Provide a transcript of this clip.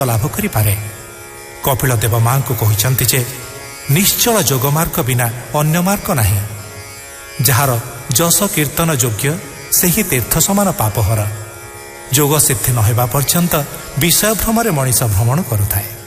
ଲାଭ କରିପାରେ। କପିଳ ଦେବ ମାଙ୍କୁ କହିଛନ୍ତି ଯେ ନିଶ୍ଚଳ ଯୋଗମାର୍ଗ ବିନା ଅନ୍ୟ ମାର୍ଗ ନାହିଁ। ଯାହାର ଯଶ କୀର୍ତ୍ତନ ଯୋଗ୍ୟ ସେହି ତୀର୍ଥ ସମାନ ପାପହର। ଯୋଗ ସିଦ୍ଧି ନ ହେବା ପର୍ଯ୍ୟନ୍ତ ବିଷୟ ଭ୍ରମରେ ମଣିଷ ଭ୍ରମଣ କରୁଥାଏ।